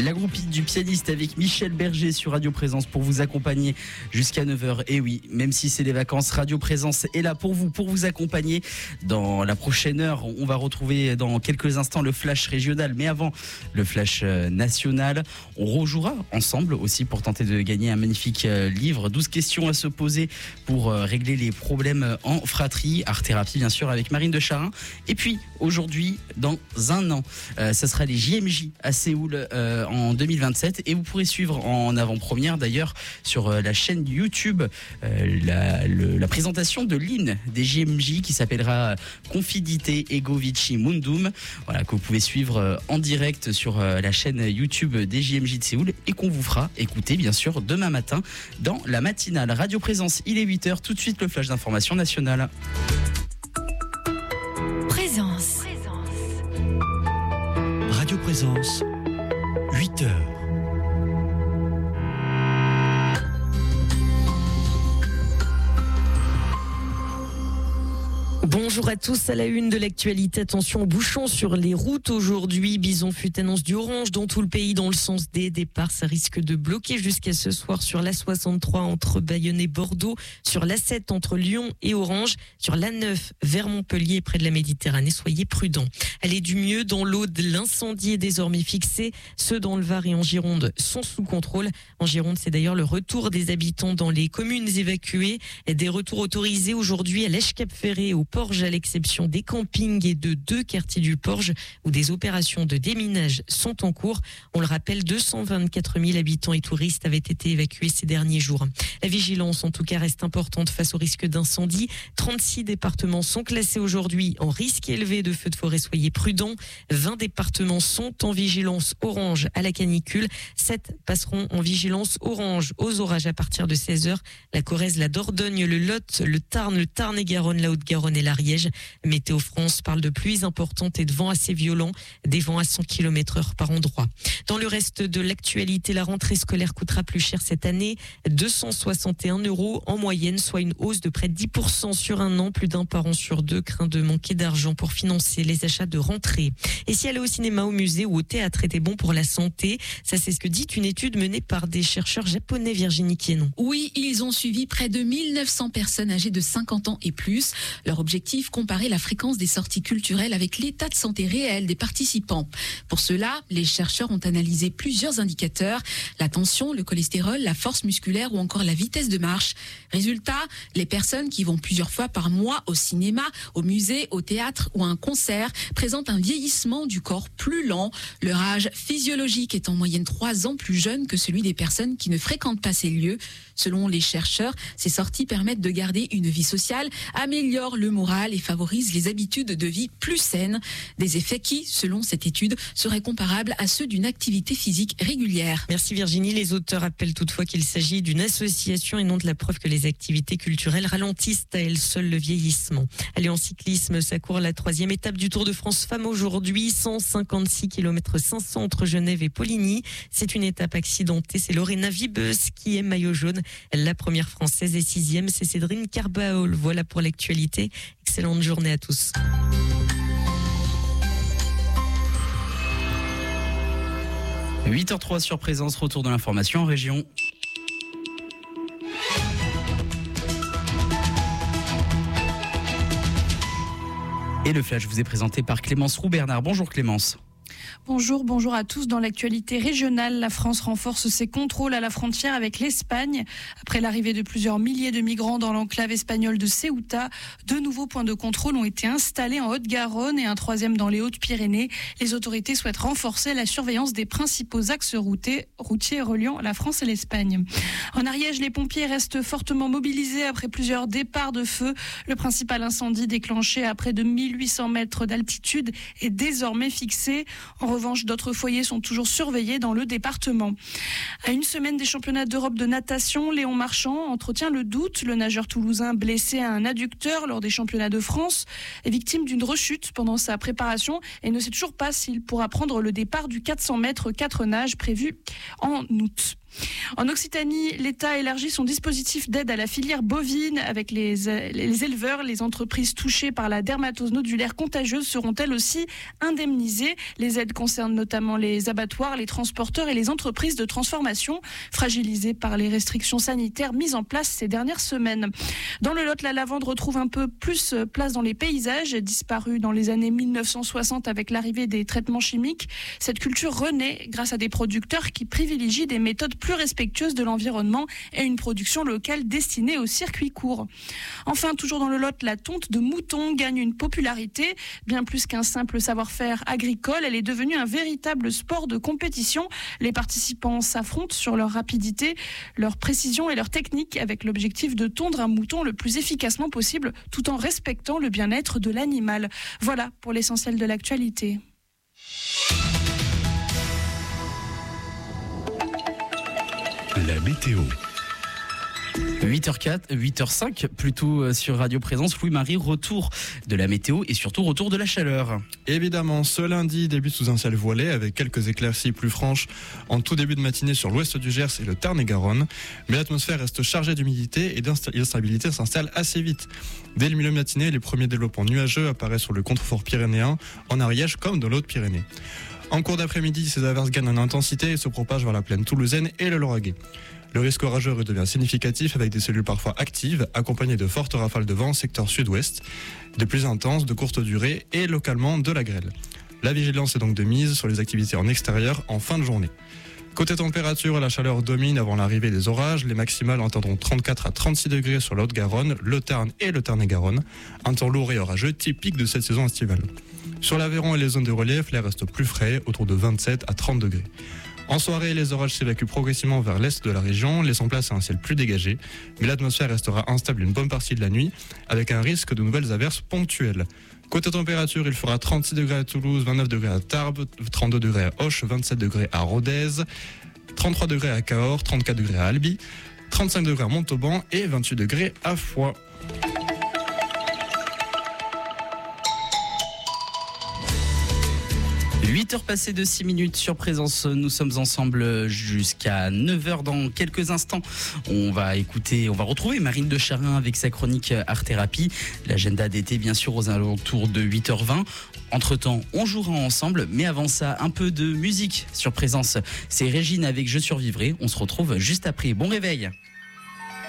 La groupie du pianiste avec Michel Berger sur Radio Présence pour vous accompagner jusqu'à 9h. Et oui, même si c'est les vacances, Radio Présence est là pour vous accompagner. Dans la prochaine heure, on va retrouver dans quelques instants le flash régional. Mais avant le flash national, on rejouera ensemble aussi pour tenter de gagner un magnifique livre. 12 questions à se poser pour régler les problèmes en fratrie. Art thérapie, bien sûr, avec Marine de Charin. Et puis, aujourd'hui, dans un an, ça sera les JMJ à Séoul en 2027 et vous pourrez suivre en avant-première d'ailleurs sur la chaîne YouTube la présentation de l'hymne des JMJ qui s'appellera Confidite Ego Vici Mundum, voilà, que vous pouvez suivre en direct sur la chaîne YouTube des JMJ de Séoul et qu'on vous fera écouter bien sûr demain matin dans la matinale Radio Présence. Il est 8h, tout de suite le flash d'information nationale. Présence. Radio Présence, 8h. Bonjour à tous, à la une de l'actualité. Attention aux bouchons sur les routes aujourd'hui. Bison Futé annonce du orange dans tout le pays dans le sens des départs. Ça risque de bloquer jusqu'à ce soir sur l'A63 entre Bayonne et Bordeaux, sur l'A7 entre Lyon et Orange, sur l'A9 vers Montpellier près de la Méditerranée. Soyez prudents. Allez du mieux dans l'Aude. L'incendie est désormais fixé. Ceux dans le Var et en Gironde sont sous contrôle. En Gironde, c'est d'ailleurs le retour des habitants dans les communes évacuées. Des retours autorisés aujourd'hui à l'Esch-Cap-Ferré, au Porge, à l'exception des campings et de 2 quartiers du Porge où des opérations de déminage sont en cours. On le rappelle, 224 000 habitants et touristes avaient été évacués ces derniers jours. La vigilance, en tout cas, reste importante face au risque d'incendie. 36 départements sont classés aujourd'hui en risque élevé de feux de forêt. Soyez prudents. 20 départements sont en vigilance orange à la canicule. 7 passeront en vigilance orange aux orages à partir de 16h. La Corrèze, la Dordogne, le Lot, le Tarn-et-Garonne, la Haute-Garonne et l'Ariège. Météo France parle de pluies importantes et de vents assez violents, des vents à 100 km/h par endroit. Dans le reste de l'actualité, la rentrée scolaire coûtera plus cher cette année, 261 € en moyenne, soit une hausse de près de 10% sur un an. Plus d'un parent sur 2 craint de manquer d'argent pour financer les achats de rentrée. Et si aller au cinéma, au musée ou au théâtre était bon pour la santé, ça c'est ce que dit une étude menée par des chercheurs japonais. Virginie Quienon. Oui, ils ont suivi près de 1900 personnes âgées de 50 ans et plus. Leur objectif, comparer la fréquence des sorties culturelles avec l'état de santé réel des participants. Pour cela, les chercheurs ont analysé plusieurs indicateurs, la tension, le cholestérol, la force musculaire ou encore la vitesse de marche. Résultat, les personnes qui vont plusieurs fois par mois au cinéma, au musée, au théâtre ou à un concert présentent un vieillissement du corps plus lent. Leur âge physiologique est en moyenne 3 ans plus jeune que celui des personnes qui ne fréquentent pas ces lieux. Selon les chercheurs, ces sorties permettent de garder une vie sociale, améliorent le moral et favorisent les habitudes de vie plus saines. Des effets qui, selon cette étude, seraient comparables à ceux d'une activité physique régulière. Merci Virginie. Les auteurs rappellent toutefois qu'il s'agit d'une association et non de la preuve que les activités culturelles ralentissent à elles seules le vieillissement. Allez, en cyclisme, ça court la 3e étape du Tour de France Femmes aujourd'hui, 156 km 500 entre Genève et Poligny. C'est une étape accidentée. C'est Lorena Wiebes qui est maillot jaune. La première française est 6e, c'est Cédrine Carbaol. Voilà pour l'actualité. Excellente journée à tous. « 8h03 sur Présence, retour de l'information en région. Et le flash vous est présenté par Clémence Roux-Bernard. Bonjour Clémence. Bonjour à tous. Dans l'actualité régionale, la France renforce ses contrôles à la frontière avec l'Espagne. Après l'arrivée de plusieurs milliers de migrants dans l'enclave espagnole de Ceuta, 2 nouveaux points de contrôle ont été installés en Haute-Garonne et un 3e dans les Hautes-Pyrénées. Les autorités souhaitent renforcer la surveillance des principaux axes routiers reliant la France et l'Espagne. En Ariège, les pompiers restent fortement mobilisés après plusieurs départs de feu. Le principal incendie déclenché à près de 1800 mètres d'altitude est désormais fixé. En revanche, d'autres foyers sont toujours surveillés dans le département. À une semaine des championnats d'Europe de natation, Léon Marchand entretient le doute. Le nageur toulousain blessé à un adducteur lors des championnats de France est victime d'une rechute pendant sa préparation et ne sait toujours pas s'il pourra prendre le départ du 400 mètres 4 nages prévu en août. En Occitanie, l'État élargit son dispositif d'aide à la filière bovine. Avec les éleveurs, les entreprises touchées par la dermatose nodulaire contagieuse seront elles aussi indemnisées. Les aides concernent notamment les abattoirs, les transporteurs et les entreprises de transformation, fragilisées par les restrictions sanitaires mises en place ces dernières semaines. Dans le Lot, la lavande retrouve un peu plus place dans les paysages. Disparue dans les années 1960 avec l'arrivée des traitements chimiques, cette culture renaît grâce à des producteurs qui privilégient des méthodes plus respectueuses de l'environnement et une production locale destinée au circuit court. Enfin, toujours dans le Lot, la tonte de mouton gagne une popularité. Bien plus qu'un simple savoir-faire agricole, elle est devenue un véritable sport de compétition. Les participants s'affrontent sur leur rapidité, leur précision et leur technique avec l'objectif de tondre un mouton le plus efficacement possible tout en respectant le bien-être de l'animal. Voilà pour l'essentiel de l'actualité. La météo. 8h04, 8h05 plutôt sur Radio Présence. Louis-Marie, retour de la météo et surtout retour de la chaleur. Évidemment, ce lundi débute sous un ciel voilé avec quelques éclaircies plus franches en tout début de matinée sur l'ouest du Gers et le Tarn-et-Garonne. Mais l'atmosphère reste chargée d'humidité et l'instabilité s'installe assez vite. Dès le milieu de matinée, les premiers développements nuageux apparaissent sur le contrefort pyrénéen, en Ariège comme dans l'Haute Pyrénées. En cours d'après-midi, ces averses gagnent en intensité et se propagent vers la plaine toulousaine et le Lauragais. Le risque orageux redevient significatif avec des cellules parfois actives, accompagnées de fortes rafales de vent au secteur sud-ouest, de plus intenses, de courte durée et localement de la grêle. La vigilance est donc de mise sur les activités en extérieur en fin de journée. Côté température, la chaleur domine avant l'arrivée des orages. Les maximales atteindront 34 à 36 degrés sur la Haute-Garonne, le Tarn et le Tarn-et-Garonne. Un temps lourd et orageux typique de cette saison estivale. Sur l'Aveyron et les zones de relief, l'air reste plus frais, autour de 27 à 30 degrés. En soirée, les orages s'évacuent progressivement vers l'est de la région, laissant place à un ciel plus dégagé. Mais l'atmosphère restera instable une bonne partie de la nuit, avec un risque de nouvelles averses ponctuelles. Côté température, il fera 36 degrés à Toulouse, 29 degrés à Tarbes, 32 degrés à Auch, 27 degrés à Rodez, 33 degrés à Cahors, 34 degrés à Albi, 35 degrés à Montauban et 28 degrés à Foix. 8h passées de 6 minutes sur Présence. Nous sommes ensemble jusqu'à 9h dans quelques instants. On va retrouver Marine de Charin avec sa chronique Art Thérapie. L'agenda d'été, bien sûr, aux alentours de 8h20. Entre-temps, on jouera ensemble. Mais avant ça, un peu de musique sur Présence. C'est Régine avec Je survivrai. On se retrouve juste après. Bon réveil.